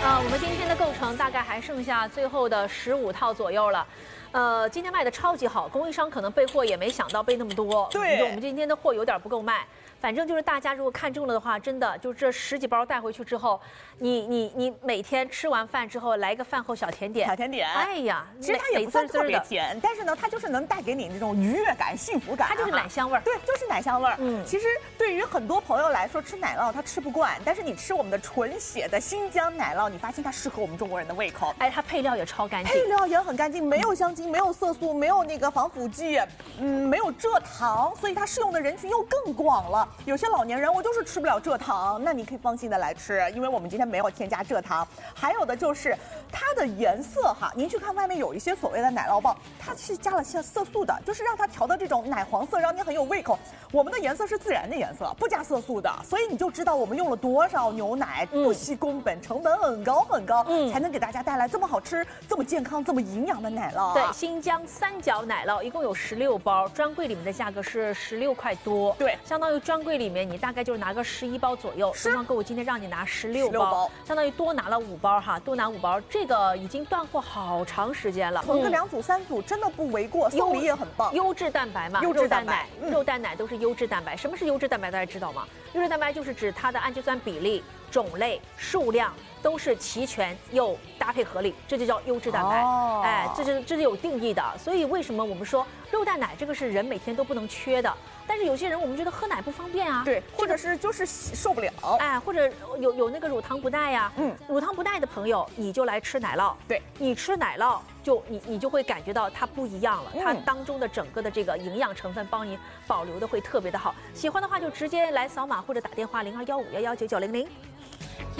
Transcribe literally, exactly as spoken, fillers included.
呃，我们今天的购成大概还剩下最后的十五套左右了。呃，今天卖的超级好，供应商可能备货也没想到备那么多。 对， 我们今天的货有点不够卖。反正就是大家如果看中了的话，真的就这十几包带回去之后，你你你每天吃完饭之后来一个饭后小甜点， 小甜点， 哎呀， 其实它也不算特别甜，但是呢，它就是能带给你那种愉悦感、幸福感。 它就是奶香味儿， 对，就是奶香味儿。 嗯， 其实对于很多朋友来说，吃奶酪他吃不惯，但是你吃我们的纯血的新疆奶酪，你发现它适合我们中国人的胃口。 哎，它配料也超干净， 配料也很干净，没有香精，没有色素，没有那个防腐剂，嗯，没有蔗糖，所以它适用的人群又更广了。有些老年人。我就是吃不了蔗糖，那你可以放心的来吃，因为我们今天没有添加蔗糖。还有的就是它的颜色哈，您去看外面有一些所谓的奶酪棒，它是加了些色素的，就是让它调的这种奶黄色，让你很有胃口。我们的颜色是自然的颜色，不加色素的，所以你就知道我们用了多少牛奶，不惜工本，成本很高很高，嗯，才能给大家带来这么好吃、这么健康、这么营养的奶酪。 对，新疆三角奶酪一共有十六包，专柜里面的价格是十六块多， 对， 相当于专柜里面你大概就是拿个十一包左右，东方购物今天让你拿十六包，相当于多拿了五包哈，多拿五包，这个已经断货好长时间了， 囤个两组三组真的不为过，送礼也很棒。 优质蛋白嘛， 优质蛋白， 肉蛋奶、肉蛋奶都是优质蛋白。什么是优质蛋白？大家知道吗？优质蛋白就是指它的氨基酸比例、种类、数量都是齐全又搭配合理，这就叫优质蛋白。哦、哎，这是这是有定义的。所以为什么我们说肉蛋奶这个是人每天都不能缺的？但是有些人我们觉得喝奶不方便啊， 对，或者是就是受不了， 哎，或者有有那个乳糖不耐呀，嗯，乳糖不耐的朋友你就来吃奶酪， 对， 你吃奶酪就你你就会感觉到它不一样了，嗯、它当中的整个的这个营养成分帮你保留的会特别的好。喜欢的话就直接来扫码或者打电话零二幺五幺幺九九零零。